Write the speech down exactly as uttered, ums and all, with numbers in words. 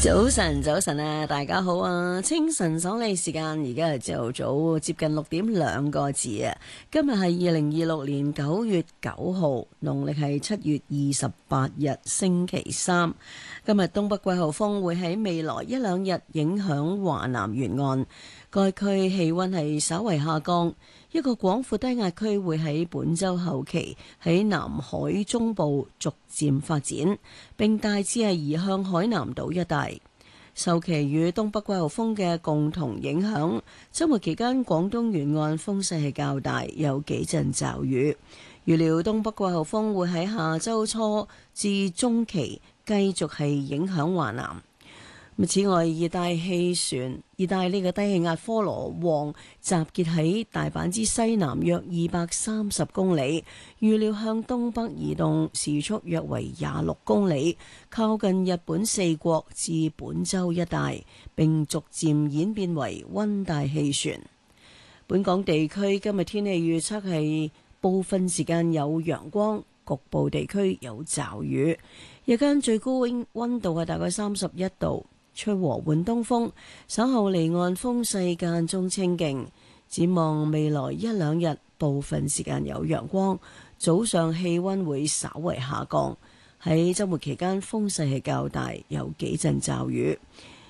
早晨，早晨啊，大家好啊！清晨爽利時間，而家係朝頭早接近六點兩個字啊！今日係二零二六年九月九號，農曆係七月二十八日，星期三。今日東北季候風會喺未來一兩日影響華南沿岸，該區氣溫係稍為下降。一個廣闊低壓區會喺本週後期喺南海中部逐漸發展，並大致係移向海南島一帶。受其與東北季候風嘅共同影響，週末期間廣東沿岸風勢係較大，有幾陣驟雨。預料東北季候風會喺下週初至中期繼續係影響華南。此外，熱帶氣旋、熱帶呢個低氣壓科羅旺集結喺大阪之西南約二百三十公里，預料向東北移動，時速約為廿六公里，靠近日本四國至本州一帶，並逐漸演變為溫帶氣旋。本港地區今日天氣預測係部分時間有陽光，局部地區有驟雨，日間最高溫度係大概三十一度。吹和緩東風，稍後離岸風勢間中清勁。展望未來一兩日，部分時間有陽光，早上氣溫會稍為下降。喺週末期間，風勢係較大，有幾陣驟雨。